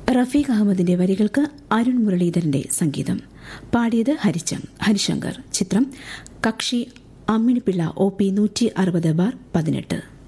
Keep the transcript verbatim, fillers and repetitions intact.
റഫീഖ് അഹമ്മദിന്റെ വരികൾക്ക് അരുൺ മുരളീധരന്റെ സംഗീതം. പാടിയത് ഹരിശങ്കർ. ചിത്രം കക്ഷി അമ്മിണിപ്പിള്ള ഒ പി നൂറ്റി അറുപത് ബാർ പതിനെട്ട്.